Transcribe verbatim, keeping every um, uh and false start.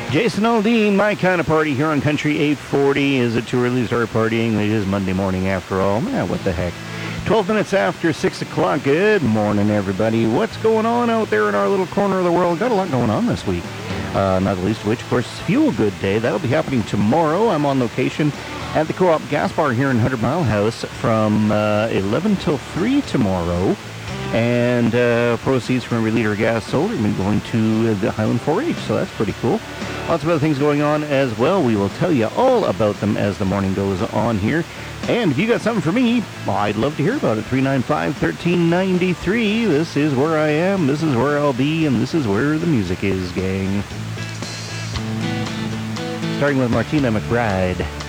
Jason Aldean, My Kind of Party here on Country eight forty. Is it too early to start partying? It is Monday morning after all. Man, what the heck. twelve minutes after six o'clock. Good morning, everybody. What's going on out there in our little corner of the world? Got a lot going on this week. Uh, not the least of which, of course, Fuel Good Day. That'll be happening tomorrow. I'm on location at the Co-op Gas Bar here in Hundred Mile House from uh, eleven till three tomorrow. And uh, proceeds from every liter of gas sold are going to the Highland four H, so that's pretty cool. Lots of other things going on as well. We will tell you all about them as the morning goes on here. And if you got something for me, well, I'd love to hear about it. three nine five, one three nine three. This is where I am, this is where I'll be, and this is where the music is, gang. Starting with Martina McBride.